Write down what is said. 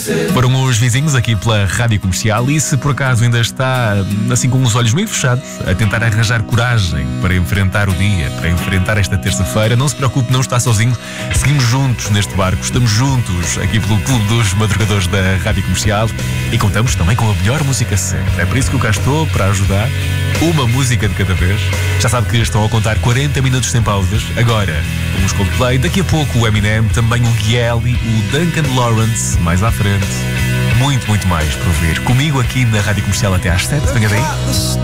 Foram os vizinhos aqui pela Rádio Comercial e se por acaso ainda está assim com os olhos meio fechados a tentar arranjar coragem para enfrentar o dia, para enfrentar esta terça-feira, não se preocupe, não está sozinho. Seguimos juntos neste barco, estamos juntos aqui pelo Clube dos Madrugadores da Rádio Comercial e contamos também com a melhor música sempre. É por isso que eu cá estou, para ajudar. Uma música de cada vez. Já sabe que estão a contar 40 minutos sem pausas. Agora, os Coldplay, daqui a pouco o Eminem, também o Guieli, o Duncan Lawrence, mais à frente. Muito, muito mais para ouvir. Comigo aqui na Rádio Comercial até às 7. Venha daí.